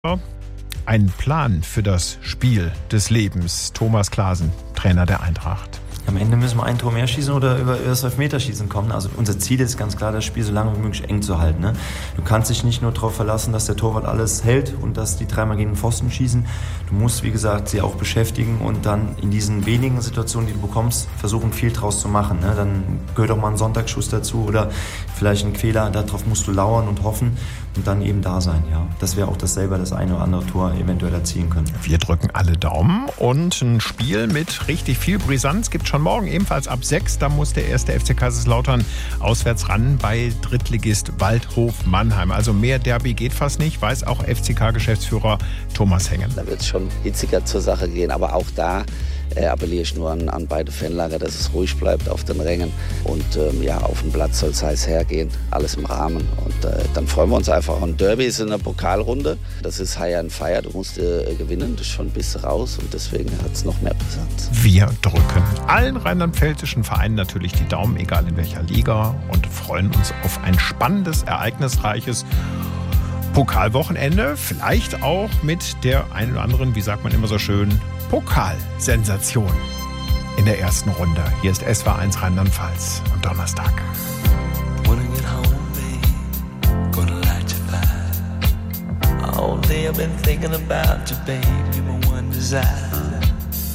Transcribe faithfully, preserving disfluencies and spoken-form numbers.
Ein Plan für das Spiel des Lebens. Thomas Klaasen, Trainer der Eintracht. Am Ende müssen wir ein Tor mehr schießen oder über das Elfmeterschießen kommen. Also unser Ziel ist ganz klar, das Spiel so lange wie möglich eng zu halten. Ne? Du kannst dich nicht nur darauf verlassen, dass der Torwart alles hält und dass die dreimal gegen den Pfosten schießen. Du musst, wie gesagt, sie auch beschäftigen und dann in diesen wenigen Situationen, die du bekommst, versuchen, viel draus zu machen. Ne? Dann gehört auch mal ein Sonntagsschuss dazu oder vielleicht ein Quäler. Darauf musst du lauern und hoffen und dann eben da sein. Ja, dass wir auch das selber das eine oder andere Tor eventuell erzielen können. Wir drücken alle Daumen und ein Spiel mit richtig viel Brisanz gibt schon morgen ebenfalls ab sechs. Da muss der erste F C Kaiserslautern auswärts ran bei Drittligist Waldhof Mannheim. Also mehr Derby geht fast nicht, weiß auch F C K-Geschäftsführer Thomas Hengen. Da wird es schon hitziger zur Sache gehen, aber auch da äh, appelliere ich nur an, an beide Fanlager, dass es ruhig bleibt auf den Rängen und ähm, ja, auf dem Platz soll es heiß hergehen, alles im Rahmen und äh, dann freuen wir uns einfach. Und Derby ist in der Pokalrunde, das ist High and Fire, du musst äh, gewinnen, das ist schon bis raus und deswegen hat es noch mehr Brisanz. Wir drücken allen rheinland-pfälzischen Vereinen natürlich die Daumen, egal in welcher Liga, und freuen uns auf ein spannendes, ereignisreiches Pokalwochenende, vielleicht auch mit der einen oder anderen, wie sagt man immer so schön, Pokalsensation in der ersten Runde. Hier ist S W R eins Rheinland-Pfalz am Donnerstag. All day I've been thinking about you, babe. You're my one desire.